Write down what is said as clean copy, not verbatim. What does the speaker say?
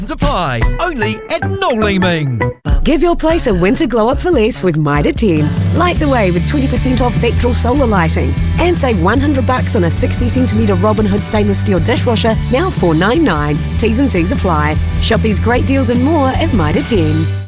Apply only at Noel Leeming. Give your place a winter glow up for less with Mitre 10. Light the way with 20% off Vectral solar lighting. And save $100 on a 60cm Robin Hood stainless steel dishwasher, now $4.99. T's and C's apply. Shop these great deals and more at Mitre 10.